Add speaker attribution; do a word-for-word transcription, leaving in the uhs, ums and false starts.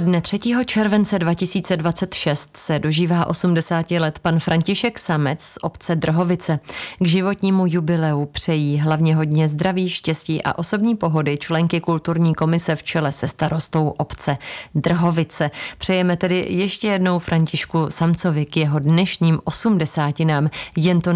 Speaker 1: Dne třetího července dva tisíce dvacet šest se dožívá osmdesáti let pan František Samec z obce Drhovice. K životnímu jubileu přejí hlavně hodně zdraví, štěstí a osobní pohody členky kulturní komise v čele se starostou obce Drhovice. Přejeme tedy ještě jednou Františku Samcovi k jeho dnešním osmdesátinám jen to